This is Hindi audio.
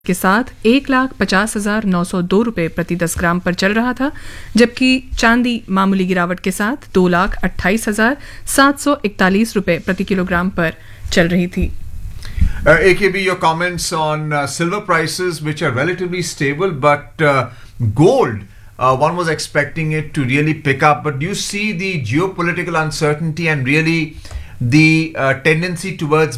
के साथ 1,50,902 रुपये प्रति 10 ग्राम पर चल रहा था, जबकि चांदी मामूली गिरावट के साथ 2,28,741 रुपये प्रति किलोग्राम पर चल रही थी। AKB, your comments on silver prices, which are relatively stable, but gold, one was expecting it to really pick up. But do you see the geopolitical uncertainty and really the tendency towards